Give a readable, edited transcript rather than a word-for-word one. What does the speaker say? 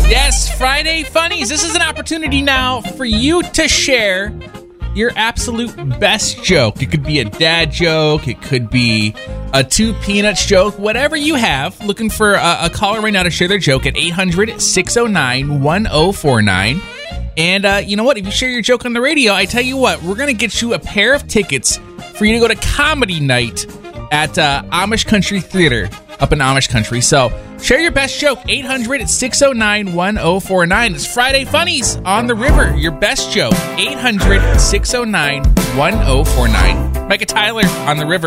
Yes, Friday Funnies. This is an opportunity now for you to share your absolute best joke. It could be a dad joke. It could be a two peanuts joke. Whatever you have. Looking for a caller right now to share their joke at 800-609-1049. And you know what? If you share your joke on the radio, I tell you what, we're going to get you a pair of tickets for you to go to comedy night at Amish Country Theater up in Amish Country. So share your best joke, 800-609-1049. It's Friday Funnies on the River. Your best joke, 800-609-1049. Micah Tyler on the River.